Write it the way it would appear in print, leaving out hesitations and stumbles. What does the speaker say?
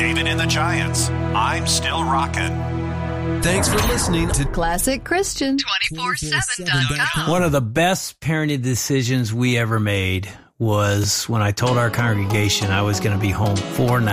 David and the Giants. I'm still rocking. Thanks for listening to Classic Christian 247.com. One of the best parenting decisions we ever made was when I told our congregation I was going to be home 4 nights